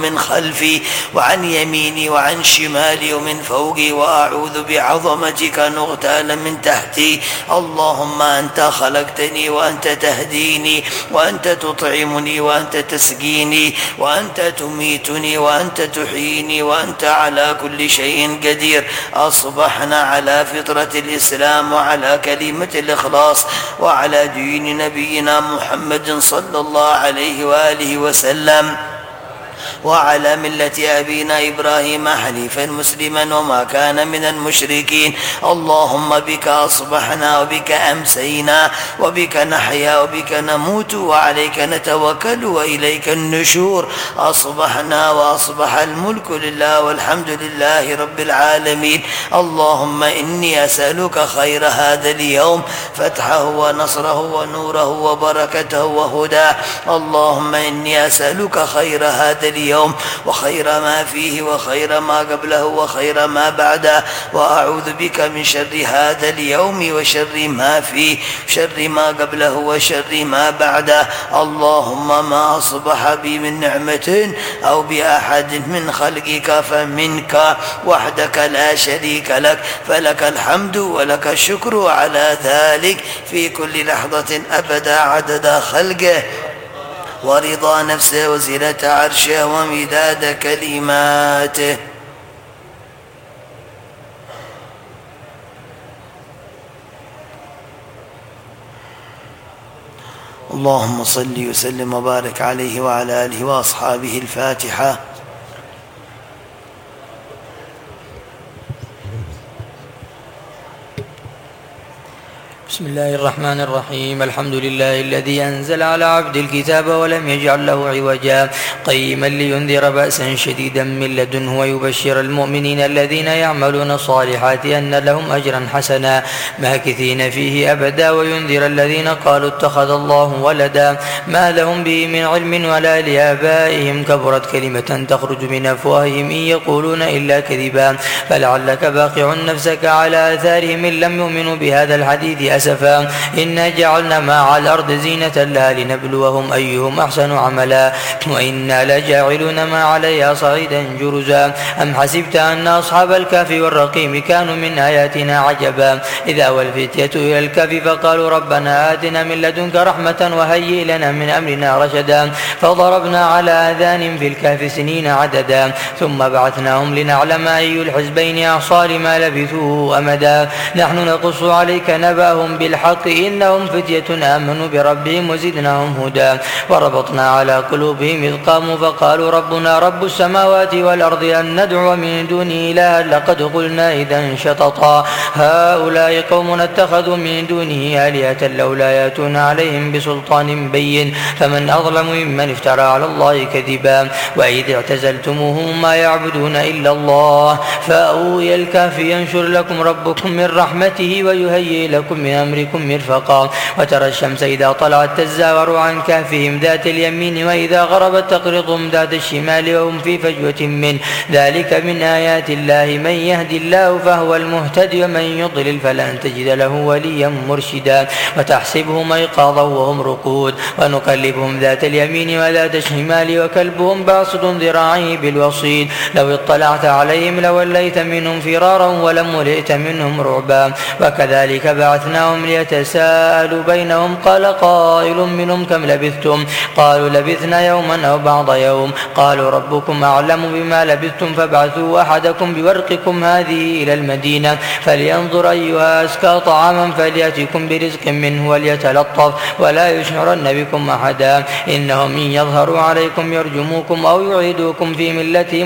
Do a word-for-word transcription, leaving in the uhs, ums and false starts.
ومن خلفي وعن يميني وعن شمالي ومن فوقي، وأعوذ بعظمتك أن أغتال من تحتي. اللهم أنت خلقتني وأنت تهديني وأنت تطعمني وأنت تسقيني وأنت تميتني وأنت تحييني وأنت على كل شيء قدير. أصبحنا على فطرة الإسلام وعلى كلمة الإخلاص وعلى دين نبينا محمد صلى الله عليه وآله وسلم وعلى ملة أبينا إبراهيم حنيفا مسلما وما كان من المشركين. اللهم بك أصبحنا وبك أمسينا وبك نحيا وبك نموت وعليك نتوكل وإليك النشور. أصبحنا وأصبح الملك لله والحمد لله رب العالمين. اللهم إني أسألك خير هذا اليوم، فتحه ونصره ونوره وبركته وهداه. اللهم إني أسألك خير هذا اليوم وخير ما فيه وخير ما قبله وخير ما بعده، وأعوذ بك من شر هذا اليوم وشر ما فيه شر ما قبله وشر ما بعده. اللهم ما أصبح بي من نعمة أو بأحد من خلقك فمنك وحدك لا شريك لك، فلك الحمد ولك الشكر على ذلك في كل لحظة أبدا عدد خلقه ورضا نفسه وزنة عرشه ومداد كلماته. اللهم صل وسلم وبارك عليه وعلى آله وأصحابه. الفاتحة. بسم الله الرحمن الرحيم. الحمد لله الذي أنزل على عبد الكتاب ولم يجعل له عوجا قيما لينذر بأسا شديدا من لدنه ويبشر المؤمنين الذين يعملون الصالحات أن لهم أجرا حسنا ماكثين فيه أبدا وينذر الذين قالوا اتخذ الله ولدا ما لهم به من علم ولا لآبائهم كبرت كلمة تخرج من أفواههم إن يقولون إلا كذبا فلعلك باقع نفسك على آثارهم إن لم يؤمنوا بهذا الحديث أسفا إنا جعلنا ما على الأرض زينة لها لنبلوهم أيهم أحسن عملا وإنا لجاعلون ما عليها صعيدا جرزا أم حسبت أن أصحاب الكهف والرقيم كانوا من آياتنا عجبا إذا والفتية إلى الكهف فقالوا ربنا آتنا من لدنك رحمة وهيئ لنا من أمرنا رشدا فضربنا على آذان في الكهف سنين عددا ثم بعثناهم لنعلم أي الحزبين أحصى لما لبثوا أمدا نحن نقص عليك نبأهم بالحق إنهم فتية آمنوا بربهم وزدناهم هدى وربطنا على قلوبهم إذ قاموا فقالوا ربنا رب السماوات والأرض أن ندعو من دونه إلها لقد قلنا إذا شططا هؤلاء قوم اتخذوا من دونه آلهة لولا يأتون عليهم بسلطان بين فمن أظلم ممن افترى على الله كذبا وإذ اعتزلتموهم ما يعبدون إلا الله فأووا إلى الكهف ينشر لكم ربكم من رحمته ويهيئ لكم من أمركم مرفقا وترى الشمس إذا طلعت تزاور عن كهفهم ذات اليمين وإذا غربت تقرضهم ذات الشمال وهم في فجوة من ذلك من آيات الله من يهدي الله فهو المهتد ومن يضلل فلن تجد له وليا مرشدا وتحسبهم أيقاظا وهم رقود ونقلبهم ذات اليمين وذات الشمال وكلبهم باسط ذراعيه بالوصيد لو اطلعت عليهم لوليت منهم فرارا ولملئت منهم رعبا وكذلك بعثناهم ليتساءلوا بينهم قال قائل منهم كم لبثتم قالوا لبثنا يوما أو بعض يوم قالوا ربكم أعلم بما لبثتم فابعثوا أحدكم بورقكم هذه إلى المدينة فلينظر أيها أزكى طعاما فليأتكم برزق منه وليتلطف ولا يشعرن بكم أحدا إنهم إن يظهروا عليكم يرجموكم أو يعيدوكم في ملتهم